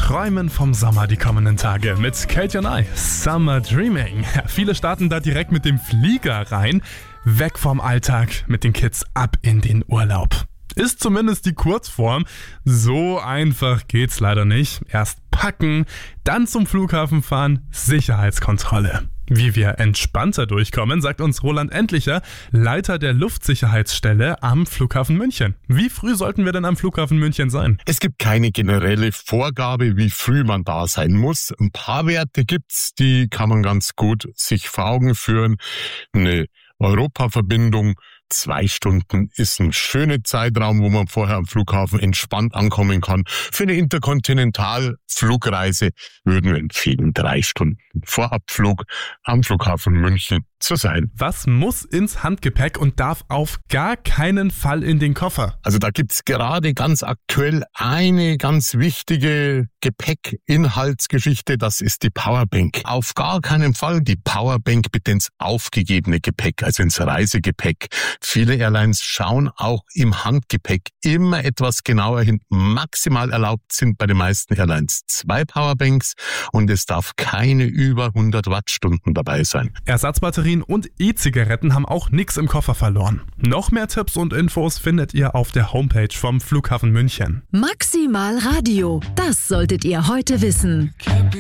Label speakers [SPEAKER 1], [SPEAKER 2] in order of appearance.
[SPEAKER 1] träumen vom Sommer die kommenden Tage mit Katie und I. Summer Dreaming. Ja, viele starten da direkt mit dem Flieger rein. Weg vom Alltag, mit den Kids ab in den Urlaub. Ist zumindest die Kurzform. So einfach geht's leider nicht. Erst packen, dann zum Flughafen fahren, Sicherheitskontrolle. Wie wir entspannter durchkommen, sagt uns Roland Endlicher, Leiter der Luftsicherheitsstelle am Flughafen München. Wie früh sollten wir denn am Flughafen München sein?
[SPEAKER 2] Es gibt keine generelle Vorgabe, wie früh man da sein muss. Ein paar Werte gibt's, die kann man ganz gut sich vor Augen führen. Eine Europaverbindung, 2 Stunden ist ein schöner Zeitraum, wo man vorher am Flughafen entspannt ankommen kann. Für eine Interkontinentalflugreise würden wir empfehlen, 3 Stunden Vorabflug am Flughafen München zu sein.
[SPEAKER 1] Was muss ins Handgepäck und darf auf gar keinen Fall in den Koffer?
[SPEAKER 2] Also da gibt's gerade ganz aktuell eine ganz wichtige Gepäckinhaltsgeschichte, das ist die Powerbank. Auf gar keinen Fall die Powerbank bitte ins aufgegebene Gepäck, also ins Reisegepäck. Viele Airlines schauen auch im Handgepäck immer etwas genauer hin. Maximal erlaubt sind bei den meisten Airlines 2 Powerbanks und es darf keine über 100 Wattstunden dabei sein.
[SPEAKER 1] Ersatzbatterien und E-Zigaretten haben auch nichts im Koffer verloren. Noch mehr Tipps und Infos findet ihr auf der Homepage vom Flughafen München.
[SPEAKER 3] Maximal Radio, das solltet ihr heute wissen.